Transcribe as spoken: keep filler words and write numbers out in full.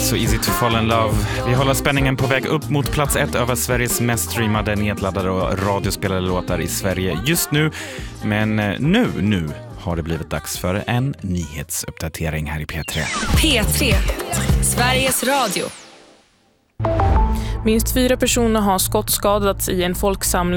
Doors och Easy to Fall in Love. Vi håller spänningen på väg upp mot plats ett över Sveriges mest streamade, nedladdade och radiospelade låtar i Sverige just nu. Men nu, nu har det blivit dags för en nyhetsuppdatering här i P tre. P tre, Sveriges Radio. Minst fyra personer har skottskadats i en folksamling